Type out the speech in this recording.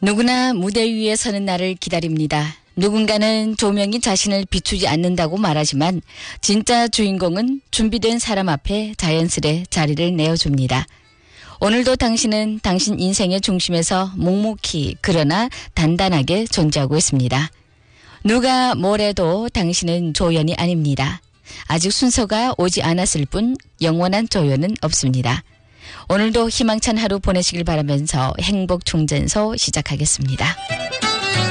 누구나 무대 위에 서는 날을 기다립니다. 누군가는 조명이 자신을 비추지 않는다고 말하지만 진짜 주인공은 준비된 사람 앞에 자연스레 자리를 내어줍니다. 오늘도 당신은 당신 인생의 중심에서 묵묵히 그러나 단단하게 존재하고 있습니다. 누가 뭐래도 당신은 조연이 아닙니다. 아직 순서가 오지 않았을 뿐 영원한 조연은 없습니다. 오늘도 희망찬 하루 보내시길 바라면서 행복충전소 시작하겠습니다.